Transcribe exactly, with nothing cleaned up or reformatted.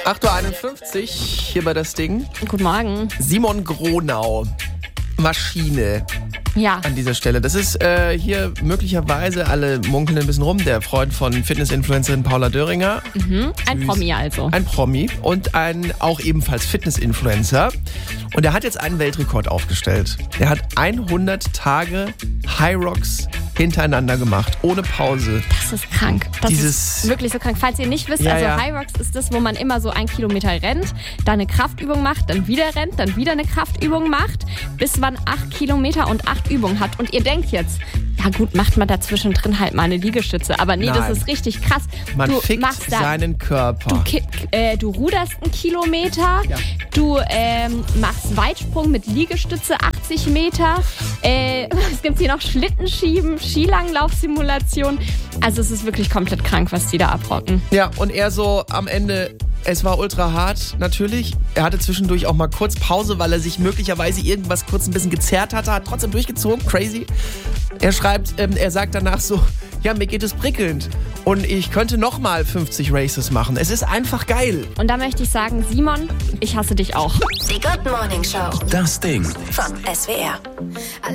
acht Uhr einundfünfzig hier bei das Ding. Guten Morgen. Simon Gronau. Maschine. Ja. An dieser Stelle. Das ist äh, hier möglicherweise, alle munkeln ein bisschen rum, der Freund von Fitness-Influencerin Paula Döringer. Mhm. Ein Süß. Promi also. Ein Promi und ein auch ebenfalls Fitness-Influencer. Und er hat jetzt einen Weltrekord aufgestellt. Er hat hundert Tage High Rocks hintereinander gemacht, ohne Pause. Das ist krank. Das Dieses ist wirklich so krank. Falls ihr nicht wisst, Ja, also ja. High Rocks ist das, wo man immer so ein Kilometer rennt, dann eine Kraftübung macht, dann wieder rennt, dann wieder eine Kraftübung macht, bis man acht Kilometer und acht Übungen hat. Und ihr denkt jetzt, ja gut, macht man dazwischen drin halt mal eine Liegestütze. Aber nee, Nein. das ist richtig krass. Man du fickt machst da, seinen Körper. Du, ki- äh, du ruderst einen Kilometer, Ja. du ähm, machst Weitsprung mit Liegestütze achtzig Meter, äh, es gibt hier noch Schlittenschieben, Skilanglaufsimulation. Also es ist wirklich komplett krank, was die da abrocken. Ja, und er so am Ende, es war ultra hart, natürlich. Er hatte zwischendurch auch mal kurz Pause, weil er sich möglicherweise irgendwas kurz ein bisschen gezerrt hatte, hat trotzdem durchgezogen, crazy. Er schreibt, ähm, er sagt danach so, ja, mir geht es prickelnd und ich könnte nochmal fünfzig Races machen. Es ist einfach geil. Und da möchte ich sagen, Simon, ich hasse dich auch. Die Good Morning Show Das Ding. von S W R.